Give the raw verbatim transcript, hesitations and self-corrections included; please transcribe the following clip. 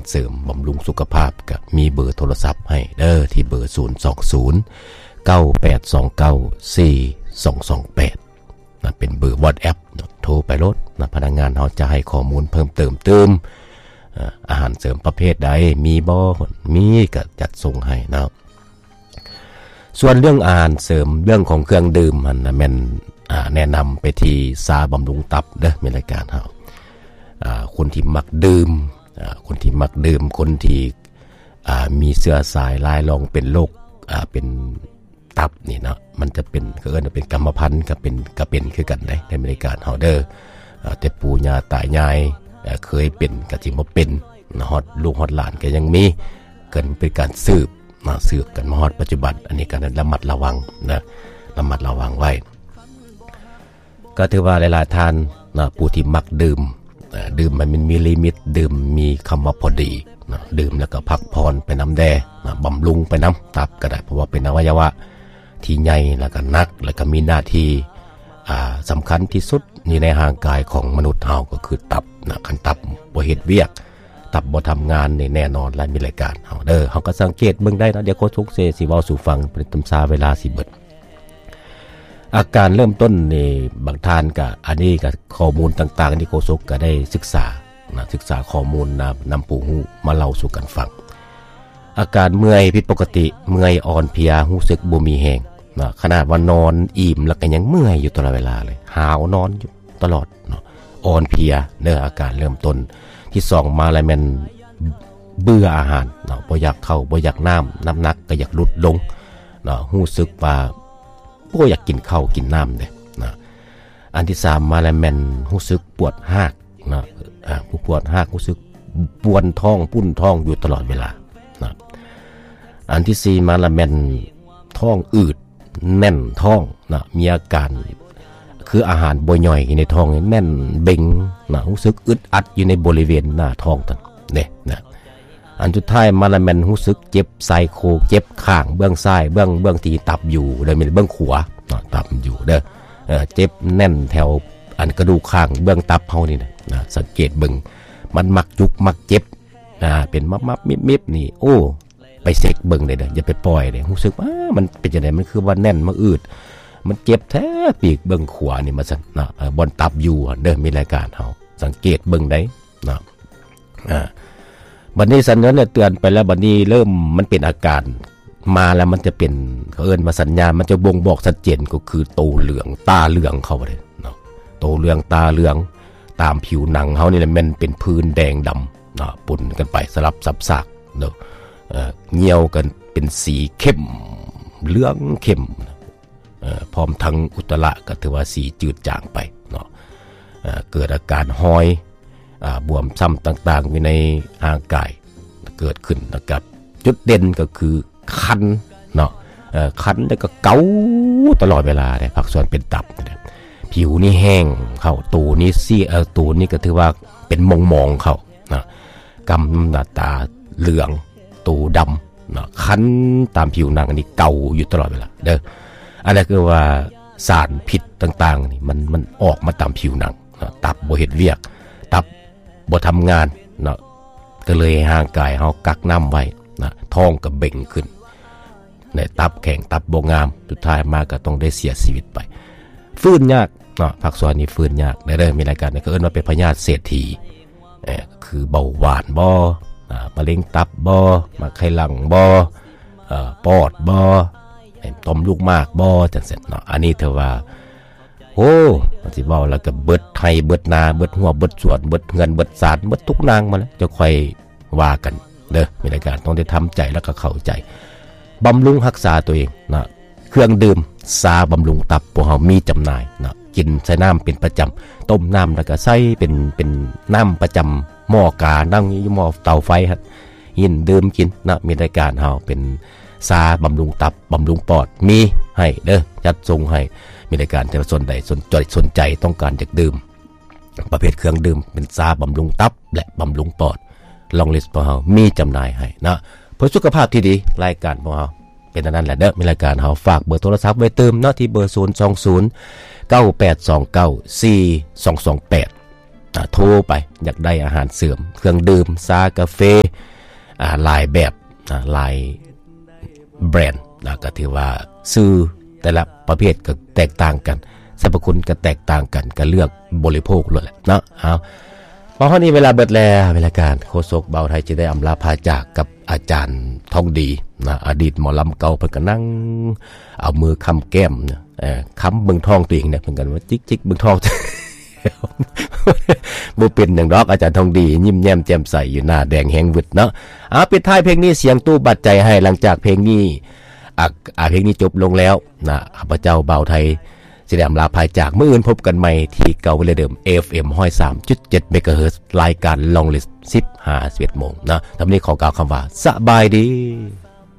เสริมบำรุงสุขภาพก็มีเบอร์โทรศัพท์ให้เด้อที่เบอร์ศูนย์ สอง ศูนย์ เก้า แปด สอง เก้า สี่ สอง สอง แปดนะเป็นเบอร์ WhatsApp นะโทรไปรถนะพนักงานเฮาจะให้ข้อมูลเพิ่มเติมเติมอาหารเสริมประเภทใดมีบ่มีก็จัดส่งให้นะส่วนเรื่องอาหารเสริมเรื่องของเครื่องดื่มมันนะแม่นแนะนำไปที่ซาบำรุงตับเด้อมีรายการเฮาคนที่มักดื่มคนที่มักดื่มคนที่มีเสื้อสายลายรองเป็นโรคเป็นตับนี่เนาะมันจะเป็นก็เอิ้นว่าเป็นกรรมพันธุ์ก็เป็นก็เป็นคือกันได้ในบริการเฮาเด้อแต่ปู่ย่าตายายเคยเป็นก็สิบ่เป็นฮอดลูกฮอดหลานก็ยังมีเกิดเป็นการสืบมาสืบกันมาฮอดปัจจุบันอันนี้ก็ระมัดระวังนะระมัดระวังไว้ก็ถือว่าหลายๆท่านนะผู้ที่มักดื่มดื่มมันมีลิมิตดื่มมีคำว่าพอดีนะดื่มแล้วก็พักผ่อนไปน้ำแดนะบำรุงไปน้ำตับก็ได้เพราะว่าเป็นอวัยวะที่ใหญ่แล้วก็นักแล้วก็มีหน้าที่สำคัญที่สุดนี่ในร่างกายของมนุษย์เฮาก็คือตับนะคันตับบ่เฮ็ดเวียกตับบ่ทำงานนี่แน่นอนและมีรายการเฮาเด้อเฮาก็สังเกตเบิ่งได้นะเดี๋ยวโค้ชทุกเสสิเว้าสู่ฟังเป็นตำซาเวลาสิเบิดอาการเริ่มต้นนี่บางท่านก็อันนี้ก็ข้อมูลต่างๆที่โคศกก็ได้ศึกษานะศึกษาข้อมูลนำนำผู้ฮู้มาเล่าสู่กันฟังอาการเมื่อยผิดปกติเมื่อยอ่อนเพลียรู้สึกบ่มีแรงนะขนาดว่านอนอิ่มแล้วก็ยังเมื่อยอยู่ตลอดเวลาเลยหาวนอนอยู่ตลอดเนาะอ่อนเพลียเด้ออาการเริ่มต้นที่สองมาแล้วแม่นเบื่ออาหารเนาะบ่อยากเข้าบ่อยากน้ำน้ำหนักก็อยากลดลงเนาะรู้สึกว่าบ่อยากกินข้าวกินน้ำเด้นะอันที่สามมาแล้วแม่นรู้สึกปวดหากนะอ่าผู้ปวดหากรู้สึกปวดท้องปุ้นท้องอยู่ตลอดเวลานะอันที่สี่มาแล้วแม่นท้องอืดแน่นท้องนะมีอาการคืออาหารบ่ย่อยในท้องแน่นเบ่งนะรู้สึกอึดอัดอยู่ในบริเวณหน้าท้องนั่นเด้นะอันสุดท้ายมาแล้วแม่นรู้สึกเจ็บไซโคเจ็บข้างเบื้องซ้ายเบื้องเบื้องที่ตับอยู่เด้อมีเบื้องขวาเนาะตับอยู่เด้อเอ่อเจ็บแน่นแถวอันกระดูกข้างเบื้องตับเฮานี่นะนะสังเกตเบิ่งมันมักยุกมักเจ็บอ่าเป็นมับๆมิบๆนี่โอ้ไปเช็คเบิ่งได้เด้ออย่าไปปล่อยเด้รู้สึกว่ามันเป็นจังได๋มันคือว่าแน่นมันอืดมันเจ็บแท้ปีกเบื้องขวานี่มาซั่นนะบ่อนตับอยู่เด้อมีรายการเฮาสังเกตเบิ่งได้นะอ่าบัดนี้สัญญาณเนี่ยเตือนไปแล้วบัดนี้เริ่มมันเป็นอาการมาแล้วมันจะเป็นเขาเอิ้นมาสัญญาณมันจะบ่งบอกชัดเจนก็คือโตเหลืองตาเหลืองเข้าไปเลยเนาะโตเหลืองตาเหลืองตามผิวหนังเฮานี่แหละมันเป็นพื้นแดงดำเนาะปนกันไปสลับซับซากเนาะเอ่อเหี่ยวกันเป็นสีเข้มเหลืองเข้มเอ่อพร้อมทั้งอุจจาระก็ถือว่าสีจืดจางไปเนาะเอ่อเกิดอาการหอยอ่าบวมซ้ำต่างๆอยู่ในร่างกายเกิดขึ้นนะครับจุดเด่นก็คือคันเนาะเอ่อคันแล้วก็เกาตลอดเวลาเนี่ยพักส่วนเป็นตับนะผิวนี่แห้งเข้าตูนี่ซี่เอ่อตูนี่ก็ถือว่าเป็นมองๆเข้านะกำหน้าตาเหลืองตูดำเนาะคันตามผิวหนังนี่เกาอยู่ตลอดเวลาเด้ออันนั้นคือว่าสารพิษต่างๆนี่มันมันออกมาตามผิวหนังนะตับบ่เฮ็ดเวียกตับบ่ทำงานเนาะก็เลยห่างกายเฮากักน้ำไว้นะท้องก็เบ่งขึ้นในตับแข็งตับบ่งามสุดท้ายมาก็ต้องได้เสียชีวิตไปฟื้นยากเนาะผักสวนนี่ฟื้นยากได้เด้อมีรายการก็เอิ้นว่าเป็นพยาธิเศรษฐีเอ่อคือเบาหวานบ่อ่ามะเร็งตับบ่มะไข้หลังบ่เอ่อปอดบ่ต่อมลูกหมากบ่จังซั่นเนาะอันนี้ถือว่าโอ้มันสิเว้าแล้วก็เบิดไทยเบิดนาเบิดหัวเบิดสวนเบิดเงินเบิดศาสตร์เบิดทุกนางมาแล้วจะค่อยว่ากันเด้อมีรายการต้องได้ทำใจแล้วก็เข้าใจบำรุงรักษาตัวเองนะเครื่องดื่มซาบำรุงตับพวกเฮามีจำหน่ายนะกินใส่น้ำเป็นประจำต้มน้ำแล้วก็ใส่เป็นเป็นน้ำประจำหม้อกานั่งอยู่หม้อเตาไฟครับยินดื่มกินนะมีรายการเฮาเป็นซาบำรุงตับบำรุงปอดมีให้เด้อจัดส่งให้มีรายการแต่ละส่วนใดสนใจสนใจต้องการจะดื่มประเภทเครื่องดื่มเป็นซาบำรุงตับและบำรุงปอดลองลิสต์พวกเฮามีจำหน่ายให้นะเพื่อสุขภาพที่ดีรายการพวกเฮาเป็นอันนั้นแหละเด้อมีรายการเฮาฝากเบอร์โทรศัพท์ไว้เติมเนาะที่เบอร์ศูนย์ สอง ศูนย์ เก้า แปด สอง เก้า สี่ สอง สอง แปดโทรไปอยากได้อาหารเสริมเครื่องดื่มชากาแฟอ่าหลายแบบอ่าหลายแบรนด์นะก็ถือว่าซื้อแต่ละประเภทก็แตกต่างกันสรรพคุณก็แตกต่างกันก็เลือกบริโภคเลยแหละเนาะเอาพอเท่านี้เวลาเบิดแล้วเวลาการโฆษกเบาไทยจะได้อำลาพาจากกับอาจารย์ทองดีนะอดีตหมอลำเก่าเพิ่นก็นั่งเอามือค้ำแก้มเนี่ยเอ่อค้ำเบิ่งท้องตัวเองเนี่ยเพิ่นก็ว่าจิกๆเบิ่งท้องบ่เป็นหยังดอกอาจารย์ทองดียิ้มแย้มแจ่มใสอยู่หน้าแดงแฮงวึดเนาะอ่าปิดท้ายเพลงนี้เสียงตู้บัดใจให้หลังจากเพลงนี้อ่ะอ่าเพลงนี้จบลงแล้วนะข้าพเจ้าเบาไทยสิได้อำลาพาจากมื้ออื่นพบกันใหม่ที่เก่าเวลาเดิม เอ เอฟ เอ็ม หนึ่งศูนย์สามจุดเจ็ด เมกะเฮิรตซ์รายการลองลิสต์ สิบห้า สิบเอ็ดโมงนะทำนี้ขอกล่าวคำว่าสบายดี